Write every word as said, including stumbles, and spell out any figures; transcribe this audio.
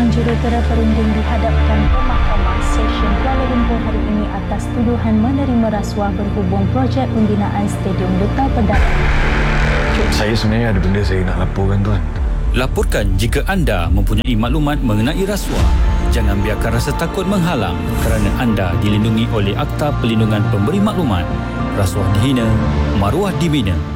seorang jurutera perunding dihadapkan ke Mahkamah Session Kuala Lumpur hari ini atas tuduhan menerima rasuah berhubung projek pembinaan Stadium Duta Pedagang. Saya sebenarnya ada benda saya nak laporkan, Tuan. Laporkan jika anda mempunyai maklumat mengenai rasuah. Jangan biarkan rasa takut menghalang kerana anda dilindungi oleh Akta Perlindungan Pemberi Maklumat. Rasuah dihina, maruah dibina.